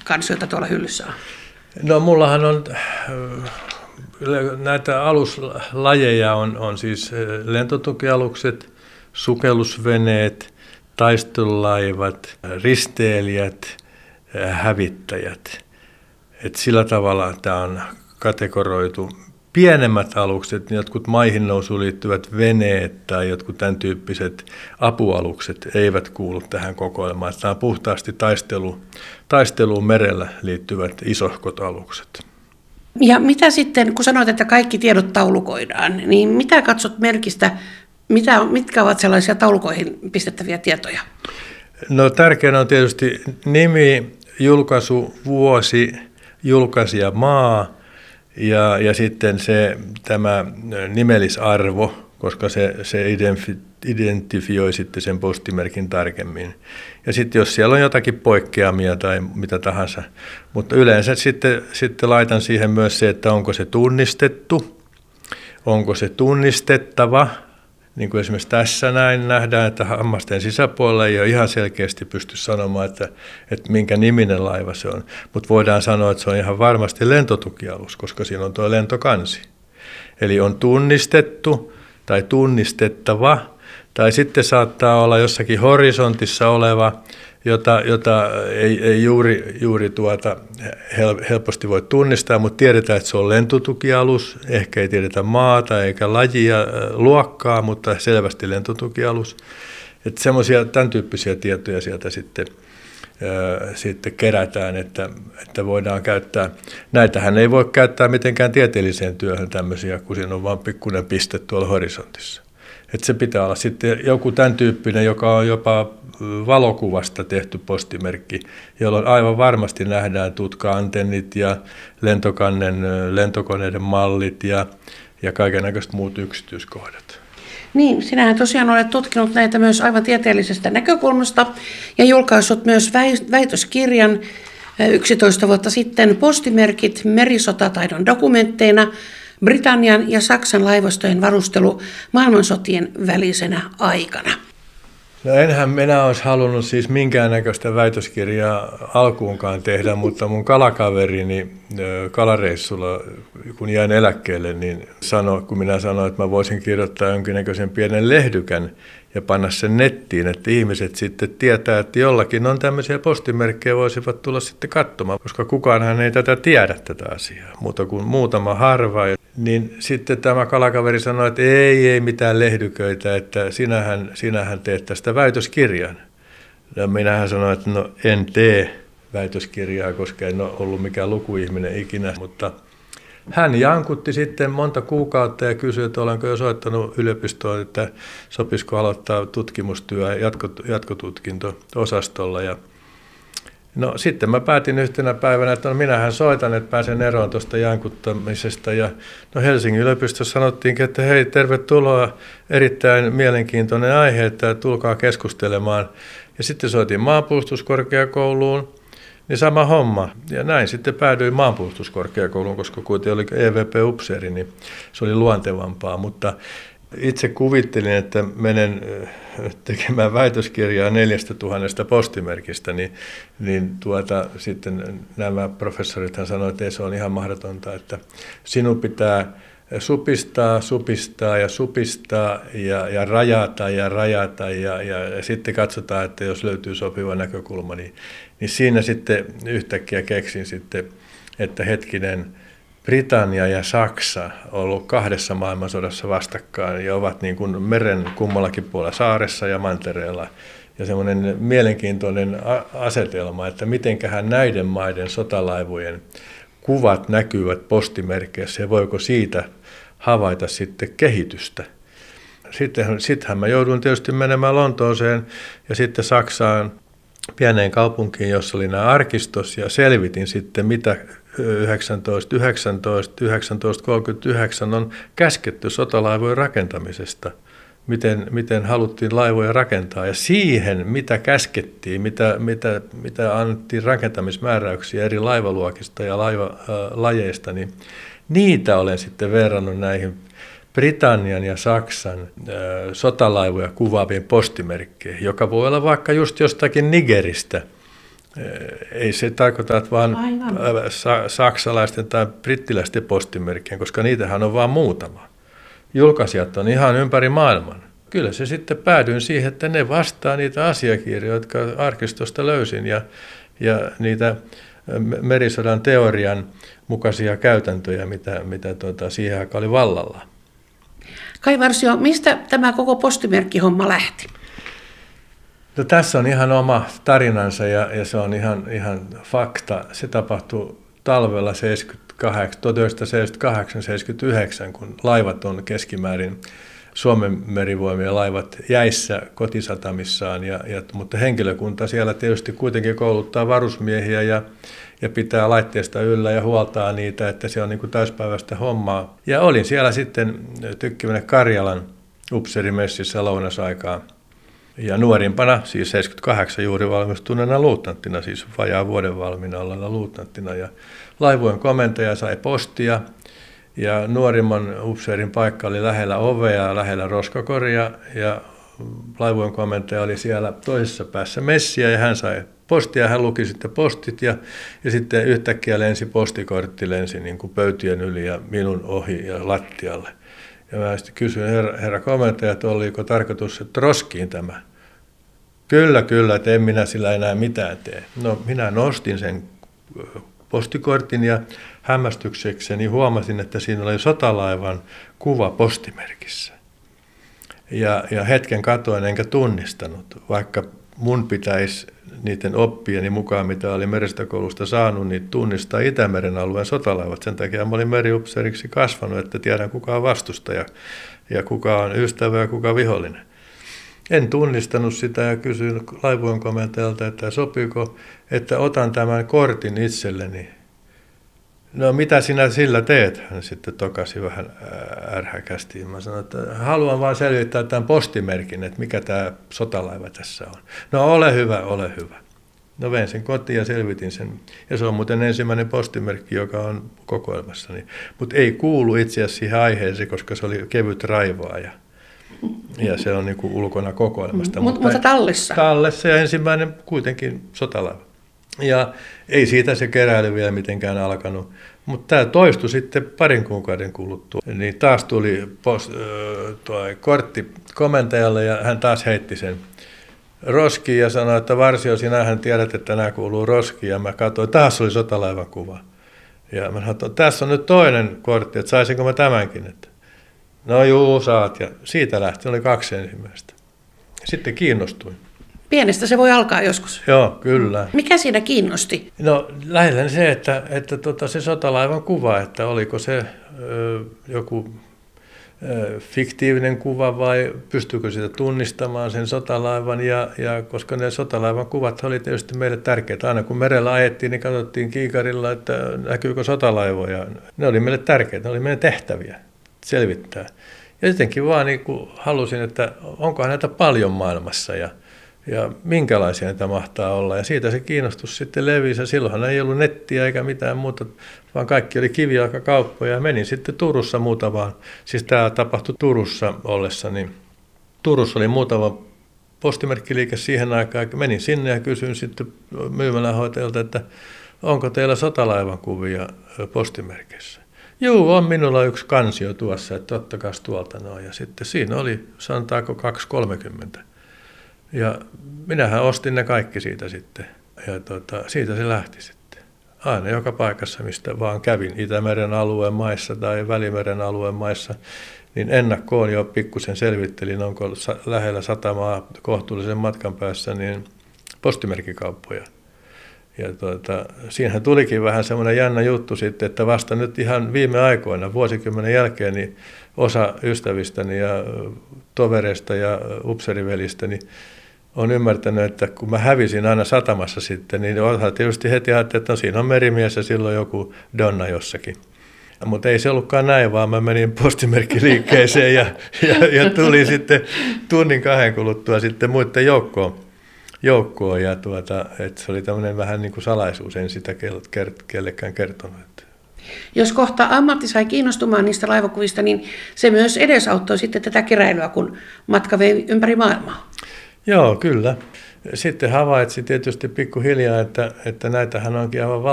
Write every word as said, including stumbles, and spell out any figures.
kansioita tuolla hyllyssä on? No mullahan on, näitä aluslajeja on, on siis lentotukialukset, sukellusveneet, taistelulaivat, risteilijät, hävittäjät. Et sillä tavalla tämä on kategoroitu. Pienemmät alukset, jotkut maihin nousuun liittyvät veneet tai jotkut tämän tyyppiset apualukset eivät kuulu tähän kokoelmaan. Tämä on puhtaasti taistelu, taisteluun merellä liittyvät isohkot alukset. Ja mitä sitten, kun sanoit, että kaikki tiedot taulukoidaan, niin mitä katsot merkistä, mitä, mitkä ovat sellaisia taulukoihin pistettäviä tietoja? No tärkeänä on tietysti nimi, julkaisu, vuosi, julkaisija, maa. Ja, ja sitten se, tämä nimellisarvo, koska se, se identifioi sitten sen postimerkin tarkemmin. Ja sitten jos siellä on jotakin poikkeamia tai mitä tahansa, mutta yleensä sitten, sitten laitan siihen myös se, että onko se tunnistettu, onko se tunnistettava. Niin kuin esimerkiksi tässä näin nähdään, että hammasten sisäpuolella ei ole ihan selkeästi pysty sanomaan, että, että minkä niminen laiva se on. Mutta voidaan sanoa, että se on ihan varmasti lentotukialus, koska siinä on tuo lentokansi. Eli on tunnistettu tai tunnistettava, tai sitten saattaa olla jossakin horisontissa oleva, jota, jota ei, ei juuri, juuri tuota helposti voi tunnistaa, mutta tiedetään, että se on lentotukialus. Ehkä ei tiedetä maata eikä lajia, luokkaa, mutta selvästi lentotukialus. Että semmoisia tämän tyyppisiä tietoja sieltä sitten, ää, sitten kerätään, että, että voidaan käyttää. Näitähän ei voi käyttää mitenkään tieteelliseen työhön tämmöisiä, kun siinä on vain pikkuinen piste tuolla horisontissa. Että se pitää olla sitten joku tämän tyyppinen, joka on jopa valokuvasta tehty postimerkki, jolloin aivan varmasti nähdään tutka-antennit ja lentokannen, lentokoneiden mallit ja, ja kaikennäköiset muut yksityiskohdat. Niin, sinähän tosiaan olet tutkinut näitä myös aivan tieteellisestä näkökulmasta ja julkaissut myös väitöskirjan yksitoista vuotta sitten postimerkit merisotataidon dokumentteina, Britannian ja Saksan laivastojen varustelu maailmansotien välisenä aikana. No enhän minä olisi halunnut siis minkäännäköistä väitöskirjaa alkuunkaan tehdä, mutta mun kalakaverini kalareissulla, kun jäin eläkkeelle, niin sano, kun minä sanoin, että mä voisin kirjoittaa jonkinnäköisen pienen lehdykän ja panna sen nettiin, että ihmiset sitten tietää, että jollakin on tämmöisiä postimerkkejä, voisivat tulla sitten katsomaan, koska kukaanhan ei tätä tiedä tätä asiaa, muuta kuin muutama harva. Niin sitten tämä kalakaveri sanoi, että ei, ei mitään lehdyköitä, että sinähän, sinähän teet tästä väitöskirjan. Ja minähän sanoin, että no en tee väitöskirjaa, koska en ole ollut mikään lukuihminen ikinä, mutta hän jankutti sitten monta kuukautta ja kysyi, että olenko jo soittanut yliopistoon, että sopisiko aloittaa tutkimustyö jatkotutkinto-osastolla. Ja no sitten mä päätin yhtenä päivänä, että no minähän soitan, että pääsen eroon tuosta jankuttamisesta. Ja no Helsingin yliopistossa sanottiinkin, että hei, tervetuloa, erittäin mielenkiintoinen aihe, että tulkaa keskustelemaan. Ja sitten soitin maanpuolustuskorkeakouluun. Niin sama homma. Ja näin sitten päädyin maanpuolustuskorkeakouluun, koska kuitenkin oli E V P-upseeri, niin se oli luontevampaa. Mutta itse kuvittelin, että menen tekemään väitöskirjaa neljästä tuhannesta postimerkistä, niin, niin tuota, sitten nämä professorithan sanoivat, että ei, se on ihan mahdotonta, että sinun pitää supistaa, supistaa ja supistaa ja, ja rajata ja rajata ja, ja, ja sitten katsotaan, että jos löytyy sopiva näkökulma, niin, niin siinä sitten yhtäkkiä keksin sitten, että hetkinen, Britannia ja Saksa on ollut kahdessa maailmansodassa vastakkain ja ovat niin kuin meren kummallakin puolella saaressa ja mantereella. Ja semmoinen mielenkiintoinen asetelma, että mitenköhän näiden maiden sotalaivojen kuvat näkyvät postimerkeissä ja voiko siitä havaita sitten kehitystä. Sitten, sittenhän mä jouduin tietysti menemään Lontooseen ja sitten Saksaan pieneen kaupunkiin, jossa oli nämä arkistos ja selvitin sitten, mitä yhdeksäntoista yhdeksäntoista yhdeksäntoista kolmekymmentäyhdeksän on käsketty sotalaivojen rakentamisesta. Miten, miten haluttiin laivoja rakentaa ja siihen, mitä käskettiin, mitä, mitä, mitä annettiin rakentamismääräyksiä eri laivaluokista ja laivalajeista, niin niitä olen sitten verrannut näihin Britannian ja Saksan äh, sotalaivoja kuvaaviin postimerkkeihin, joka voi olla vaikka just jostakin Nigeristä, ei se tarkoita, että vaan Aivan. saksalaisten tai brittiläisten postimerkkien, koska niitähän on vain muutama. Julkaisijat on ihan ympäri maailman. Kyllä se sitten päädyin siihen, että ne vastaa niitä asiakirjoja, jotka arkistosta löysin ja, ja niitä merisodan teorian mukaisia käytäntöjä, mitä, mitä tuota, siihen aikaan oli vallalla. Kai Varsio, mistä tämä koko postimerkkihomma lähti? No, tässä on ihan oma tarinansa ja, ja se on ihan, ihan fakta. Se tapahtui talvella tuhatyhdeksänsataaseitsemänkymmentäkahdeksan seitsemänkymmentäyhdeksän, kun laivat on keskimäärin Suomen merivoimien laivat jäissä kotisatamissaan, ja, ja, mutta henkilökunta siellä tietysti kuitenkin kouluttaa varusmiehiä ja, ja pitää laitteesta yllä ja huoltaa niitä, että se on niin kuin täyspäiväistä hommaa. Ja olin siellä sitten Tykkimäinen Karjalan upseerimessissä lounasaikaa. Ja nuorimpana, siis seitsemänkymmentäkahdeksan juuri valmistuneena luutnanttina, siis vajaa vuoden valmiina olleena luutnanttina. Ja laivueen komentaja sai postia. Ja nuorimman upseerin paikka oli lähellä ovea, lähellä roskakoria, ja laivueen komentaja oli siellä toisessa päässä messiä, ja hän sai postia, hän luki sitten postit, ja, ja sitten yhtäkkiä lensi postikortti, lensi niin kuin pöytien yli ja minun ohi ja lattialle. Ja mä sitten kysyin herra, herra komentaja, että oliko tarkoitus, että roskiin tämä. Kyllä, kyllä, että en minä sillä enää mitään tee. No, minä nostin sen postikortin ja hämmästyksekseni huomasin, että siinä oli sotalaivan kuva postimerkissä. Ja, ja hetken katoin enkä tunnistanut, vaikka mun pitäisi niiden oppieni mukaan, mitä oli meristakoulusta saanut, niin tunnistaa Itämeren alueen sotalaivat. Sen takia mä olin meriupseeriksi kasvanut, että tiedän kuka on vastustaja ja kuka on ystävä ja kuka vihollinen. En tunnistanut sitä ja kysyin laivueen komentajalta, että sopiiko, että otan tämän kortin itselleni. No, mitä sinä sillä teet? Hän sitten tokasi vähän ärhäkästi. Mä sanoin, että haluan vaan selvittää tämän postimerkin, että mikä tämä sotalaiva tässä on. No, ole hyvä, ole hyvä. No, vein sen kotiin ja selvitin sen. Ja se on muuten ensimmäinen postimerkki, joka on kokoelmassani. Mutta ei kuulu itse asiassa siihen aiheeseen, koska se oli kevyt raivaaja. Ja se on niin kuin ulkona kokoelmasta. Mut, mutta tallessa. Tallessa ja ensimmäinen kuitenkin sotalaiva. Ja ei siitä se keräily vielä mitenkään alkanut. Mutta tämä toistui sitten parin kuukauden kuluttua. Niin taas tuli post, tuo kortti komentajalle ja hän taas heitti sen roskiin ja sanoi, että Varsio, sinähän tiedät, että nämä kuuluu roskiin. Ja mä katsoin, taas oli sotalaivan kuva. Ja mä sanoin, tässä on nyt toinen kortti, että saisinko mä tämänkin. Että no juu, saat. Ja siitä lähti, oli kaksi ensimmäistä. Sitten kiinnostuin. Pienestä se voi alkaa joskus. Joo, kyllä. Mikä siinä kiinnosti? No, lähinnä se, että, että tota, se sotalaivan kuva, että oliko se ö, joku ö, fiktiivinen kuva vai pystyykö sitä tunnistamaan sen sotalaivan. Ja, ja koska ne sotalaivan kuvat oli tietysti meille tärkeitä. Aina kun merellä ajettiin, niin katsottiin kiikarilla, että näkyykö sotalaivoja. Ne oli meille tärkeitä, ne oli meidän tehtäviä selvittää. Ja jotenkin vaan niin kuin halusin, että onkohan näitä paljon maailmassa ja Ja minkälaisia niitä mahtaa olla. Ja siitä se kiinnostus sitten levisi. Ja silloinhan ei ollut nettiä eikä mitään muuta, vaan kaikki oli kivijalkakauppoja. Ja menin sitten Turussa muutamaan. Siis tämä tapahtui Turussa ollessa. Niin Turussa oli muutama postimerkkiliike siihen aikaan. Menin sinne ja kysyin sitten myymälähoitajalta, että onko teillä sotalaivan kuvia postimerkeissä. Juu, on minulla yksi kansio tuossa, että ottakaa tuolta noin. Ja sitten siinä oli, sanotaanko kaksi kolmekymmentä. Ja minähän ostin ne kaikki siitä sitten, ja tuota, siitä se lähti sitten. Aina joka paikassa, mistä vaan kävin, Itämeren alueen maissa tai Välimeren alueen maissa, niin ennakkoon jo pikkusen selvittelin, onko lähellä satamaa kohtuullisen matkan päässä, niin postimerkkikauppoja. Ja tuota, siinähän tulikin vähän semmoinen jännä juttu sitten, että vasta nyt ihan viime aikoina, vuosikymmenen jälkeen, niin osa ystävistäni ja tovereista ja upseerivelistäni on ymmärtänyt, että kun mä hävisin aina satamassa sitten, niin osa tietysti heti ajatteli, että no, siinä on merimies ja silloin joku donna jossakin. Mutta ei se ollutkaan näin, vaan mä menin postimerkkiliikkeeseen ja, ja, ja tuli sitten tunnin kahden kuluttua sitten muiden joukkoon. joukkoon ja tuota, että se oli tämmöinen vähän niin kuin salaisuus, en sitä kellekään kertonut. Jos kohta ammatti sai kiinnostumaan niistä laivakuvista, niin se myös edesauttoi sitten tätä keräilyä, kun matka vei ympäri maailmaa. Joo, kyllä. sitten havaitsi tietysti pikkuhiljaa, että, että näitähän onkin aivan